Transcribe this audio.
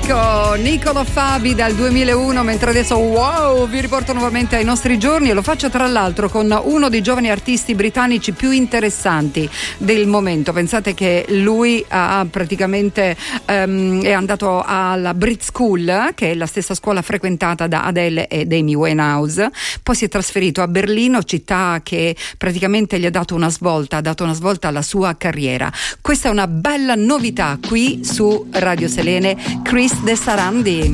Niccolo Fabi dal 2001, mentre adesso vi riporto nuovamente ai nostri giorni, e lo faccio tra l'altro con uno dei giovani artisti britannici più interessanti del momento. Pensate che lui ha praticamente è andato alla Brit School, che è la stessa scuola frequentata da Adele ed Amy Winehouse, poi si è trasferito a Berlino, città che praticamente gli ha dato una svolta alla sua carriera. Questa è una bella novità qui su Radio Selene. Chris De Sarandi.